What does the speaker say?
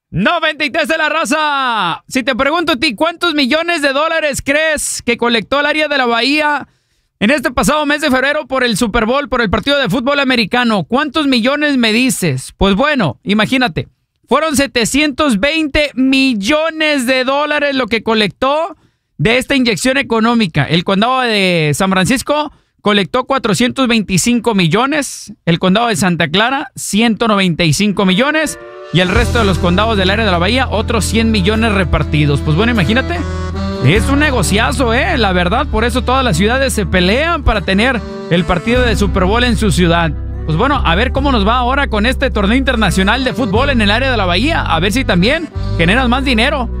93 de la raza. Si te pregunto a ti, ¿cuántos millones de dólares crees que colectó el área de la Bahía en este pasado mes de febrero por el Super Bowl, por el partido de fútbol americano? ¿Cuántos millones me dices? Pues bueno, imagínate, fueron 720 millones de dólares lo que colectó de esta inyección económica. El condado de San Francisco colectó 425 millones, el condado de Santa Clara 195 millones y el resto de los condados del área de la Bahía otros 100 millones repartidos. Pues bueno, imagínate, es un negociazo, la verdad, por eso todas las ciudades se pelean para tener el partido de Super Bowl en su ciudad. Pues bueno, a ver cómo nos va ahora con este torneo internacional de fútbol en el área de la Bahía, a ver si también generas más dinero.